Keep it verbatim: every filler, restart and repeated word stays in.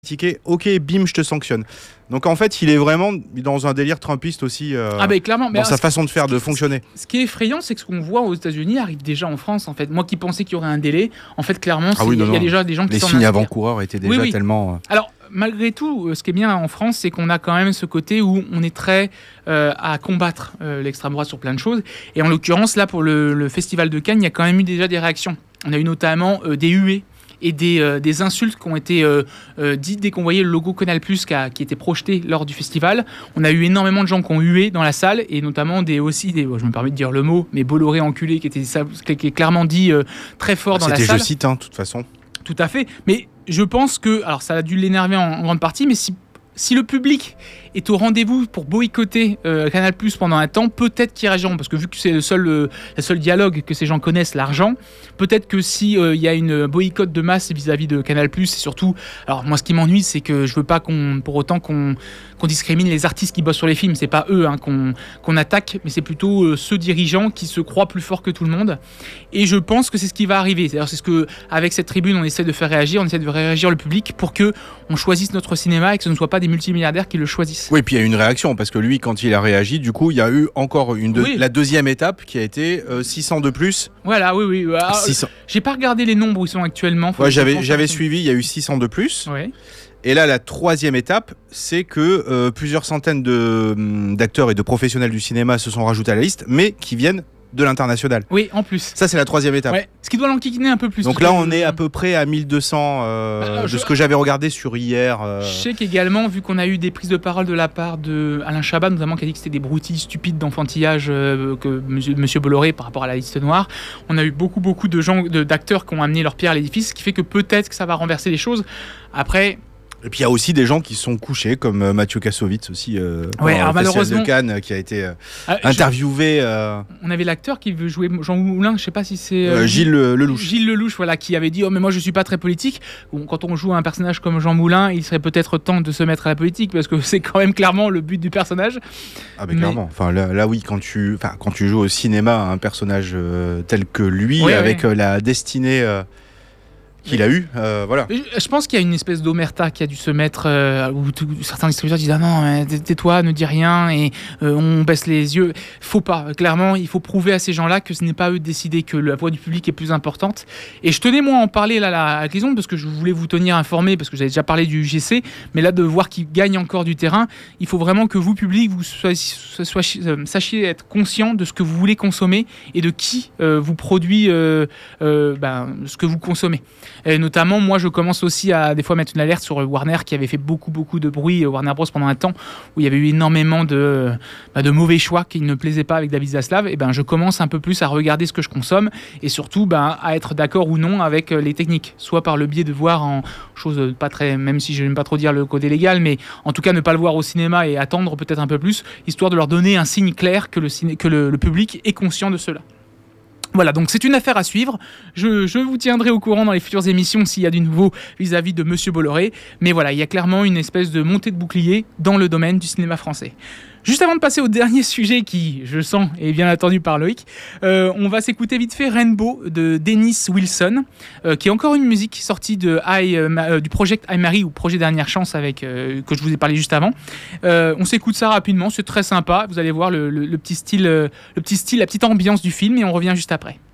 critiquer, ok, bim, je te sanctionne. Donc en fait, il est vraiment dans un délire trumpiste aussi, euh, ah bah, clairement, mais dans sa ce, façon de faire, ce de qui, fonctionner. Ce qui est effrayant, c'est que ce qu'on voit aux États-Unis arrive déjà en France. En fait, moi qui pensais qu'il y aurait un délai, en fait, clairement, ah oui, il y a déjà des gens qui les s'en signes inspirent. avant-coureurs étaient déjà oui, oui. tellement. Euh... Alors, malgré tout, ce qui est bien en France, c'est qu'on a quand même ce côté où on est très euh, à combattre euh, l'extrême droite sur plein de choses. Et en l'occurrence, là, pour le, le Festival de Cannes, il y a quand même eu déjà des réactions. On a eu notamment euh, des huées et des, euh, des insultes qui ont été euh, euh, dites dès qu'on voyait le logo Canal+, qui, a, qui était projeté lors du festival. On a eu énormément de gens qui ont hué dans la salle, et notamment des, aussi des, je me permets de dire le mot, mais Bolloré enculé, qui, était, qui est clairement dit euh, très fort dans la salle. C'était, je cite, hein, de toute façon. Tout à fait, mais je pense que, alors ça a dû l'énerver en, en grande partie, mais si, si le public est au rendez-vous pour boycotter euh, Canal+ pendant un temps, peut-être qu'ils réagiront, parce que vu que c'est le seul, euh, le seul dialogue que ces gens connaissent, l'argent, peut-être que si il euh, y a une boycott de masse vis-à-vis de Canal+, et surtout, alors moi ce qui m'ennuie, c'est que je veux pas qu'on, pour autant qu'on, qu'on discrimine les artistes qui bossent sur les films, c'est pas eux hein, qu'on, qu'on attaque, mais c'est plutôt euh, ceux dirigeants qui se croient plus forts que tout le monde, et je pense que c'est ce qui va arriver. C'est-à-dire, c'est ce que, avec cette tribune, on essaie de faire réagir, on essaie de faire réagir le public pour que on choisisse notre cinéma et que ce ne soit pas des multimilliardaires qui le choisissent. Oui, puis il y a eu une réaction, parce que lui, quand il a réagi, du coup, il y a eu encore une de... oui. la deuxième étape qui a été euh, six cents de plus. Voilà, oui, oui. Alors, six cents. J'ai pas regardé les nombres où ils sont actuellement. Ouais, j'avais, j'avais suivi, il y a eu six cents de plus. Ouais. Et là, la troisième étape, c'est que euh, plusieurs centaines de, d'acteurs et de professionnels du cinéma se sont rajoutés à la liste, mais qui viennent de l'international. Oui, en plus. Ça, c'est la troisième étape. Ouais. Ce qui doit l'enquiquiner un peu plus. Donc là, on est à peu près à mille deux cents euh, bah, je... de ce que j'avais regardé sur hier. Euh... Je sais qu'également, vu qu'on a eu des prises de parole de la part de Alain Chabat, notamment qui a dit que c'était des broutilles stupides d'enfantillage euh, que monsieur, monsieur Bolloré par rapport à la liste noire, on a eu beaucoup, beaucoup de gens, de, d'acteurs qui ont amené leur pierre à l'édifice, ce qui fait que peut-être que ça va renverser les choses. Après... Et puis il y a aussi des gens qui sont couchés, comme euh, Mathieu Kassovitz aussi, euh, ouais, alors, le Festival de Cannes, qui a été euh, ah, interviewé. Je... Euh... On avait l'acteur qui veut jouer Jean Moulin, je sais pas si c'est euh, euh, Gilles Lelouch. Gilles Lelouch, voilà, qui avait dit oh mais moi je suis pas très politique. Bon, quand on joue un personnage comme Jean Moulin, il serait peut-être temps de se mettre à la politique parce que c'est quand même clairement le but du personnage. Ah mais, mais... clairement. Enfin là, là oui, quand tu, enfin quand tu joues au cinéma un personnage euh, tel que lui, ouais, avec ouais. Euh, la destinée. Euh... qu'il a eu, euh, voilà. Je pense qu'il y a une espèce d'omerta qui a dû se mettre, euh, où tout, certains distributeurs disent ah non, tais-toi, ne dis rien, et euh, on baisse les yeux. Faut pas, clairement, il faut prouver à ces gens-là que ce n'est pas eux de décider, que la voix du public est plus importante. Et je tenais moi à en parler là, là à Clisson, parce que je voulais vous tenir informés, parce que j'avais déjà parlé du U G C, mais là de voir qu'ils gagnent encore du terrain, il faut vraiment que vous, public, vous soyez, soyez, euh, sachiez être conscient de ce que vous voulez consommer et de qui euh, vous produit euh, euh, ben, ce que vous consommez. Et notamment, moi, je commence aussi à des fois mettre une alerte sur Warner qui avait fait beaucoup, beaucoup de bruit, Warner Bros, pendant un temps où il y avait eu énormément de, bah, de mauvais choix qui ne plaisaient pas avec David Zaslav. Et ben, je commence un peu plus à regarder ce que je consomme et surtout ben, à être d'accord ou non avec les techniques, soit par le biais de voir en chose pas très, même si je n'aime pas trop dire le côté légal, mais en tout cas ne pas le voir au cinéma et attendre peut-être un peu plus, histoire de leur donner un signe clair que le, ciné- que le, le public est conscient de cela. Voilà, donc c'est une affaire à suivre. Je, je vous tiendrai au courant dans les futures émissions s'il y a du nouveau vis-à-vis de Monsieur Bolloré. Mais voilà, il y a clairement une espèce de montée de bouclier dans le domaine du cinéma français. Juste avant de passer au dernier sujet qui, je sens, est bien attendu par Loïc, euh, on va s'écouter vite fait Rainbow de Dennis Wilson, euh, qui est encore une musique sortie de I, euh, du Project I Marie, ou Projet Dernière Chance, avec, euh, que je vous ai parlé juste avant. Euh, on s'écoute ça rapidement, c'est très sympa, vous allez voir le, le, le, petit style, euh, le petit style, la petite ambiance du film, et on revient juste après.